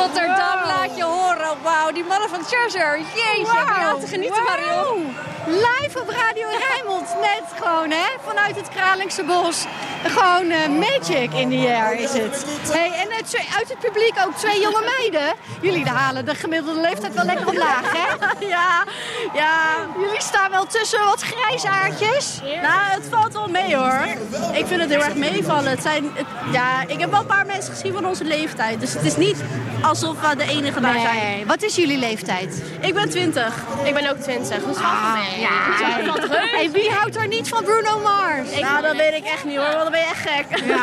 Rotterdam, laat je horen. Wauw, die mannen van Treasure. Jeetje, heb je aan te genieten, Marion? Live op Radio Rijnmond, net gewoon, hè? Vanuit het Kralingse Bos. Gewoon magic in the air is het. Hey, en uit het publiek ook 2 jonge meiden. Jullie halen de gemiddelde leeftijd wel lekker omlaag, hè? Ja. Jullie staan wel tussen wat grijsaardjes. Nou, het valt wel mee hoor. Ik vind het heel erg meevallen. Ik heb wel een paar mensen gezien van onze leeftijd. Dus het is niet alsof we de enige daar zijn. Nee. Wat is jullie leeftijd? Ik ben 20. Ik ben ook 20. Dus Ja. Hey, wie houdt er niet van Bruno Mars? Nou, dat weet ik echt niet hoor, want dan ben je echt gek. Ja.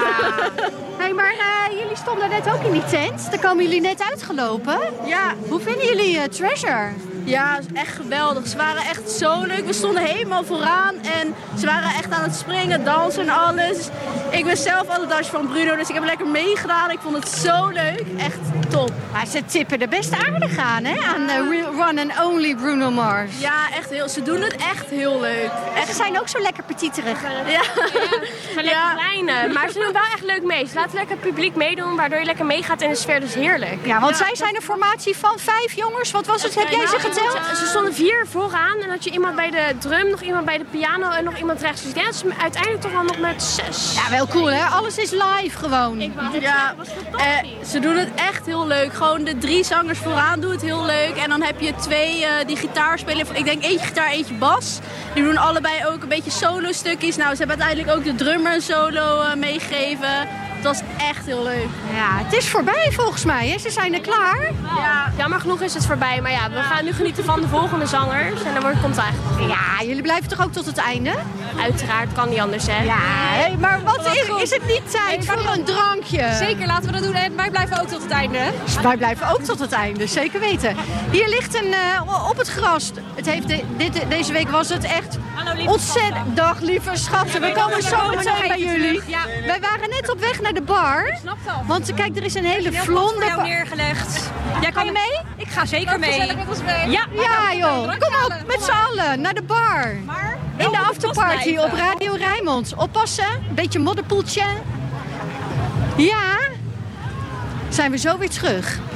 Hey, maar jullie stonden net ook in die tent. Daar komen jullie net uitgelopen. Ja. Hoe vinden jullie Treasure? Ja, echt geweldig. Ze waren echt zo leuk. We stonden helemaal vooraan en ze waren echt aan het springen, dansen en alles. Ik ben zelf al de dansje van Bruno, dus ik heb lekker meegedaan. Ik vond het zo leuk. Echt top. Maar ze tippen er best aardig aan, hè? Aan One and Only Bruno Mars. Ja, echt heel. Ze doen het echt heel leuk. En ze zijn ook zo lekker petiterig. Ja. Lekker kleine. Maar ze doen wel echt leuk mee. Ze laten lekker het publiek meedoen, waardoor je lekker meegaat in de sfeer. Dus heerlijk. Ja, want zij zijn een formatie van 5 jongens. Wat was het? Heb jij ze geteld? Ze stonden 4 vooraan en had je iemand bij de drum, nog iemand bij de piano en nog iemand rechts. Dus ik denk dat ze uiteindelijk toch wel nog met 6. Ja, wel cool, hè? Alles is live gewoon. Ja, ze doen het echt heel leuk. Gewoon de 3 zangers vooraan doen het heel leuk. En dan heb je 2 die gitaar spelen. Ik denk eentje gitaar, eentje bas. Die doen allebei ook een beetje solo stukjes. Nou, ze hebben uiteindelijk ook de drummer een solo meegegeven. Het was echt heel leuk. Ja, het is voorbij volgens mij, hè? Ze zijn er klaar. Ja, jammer genoeg is het voorbij. Maar ja, we gaan nu genieten van de volgende zangers. En dan komt het eigenlijk goed. Ja, jullie blijven toch ook tot het einde? Uiteraard, kan niet anders, hè? Ja, hey, maar wat is het niet tijd voor een drankje? Zeker, laten we dat doen. En wij blijven ook tot het einde. Wij blijven ook tot het einde, zeker weten. Hier ligt op het gras. Het heeft deze week was het echt ontzettend. Dag lieve schatten, we komen zo meteen bij jullie. Ja. Wij waren net op weg naar de bar. Snap dat. Want kijk, er is een hele vlonde... neergelegd. Jij kan je mee? Ik ga zeker mee. Gezellig met ons mee. Ja joh, kom op, met z'n allen, naar de bar. Maar In de afterparty op Radio Rijnmond. Oppassen, een beetje modderpoeltje. Ja, zijn we zo weer terug.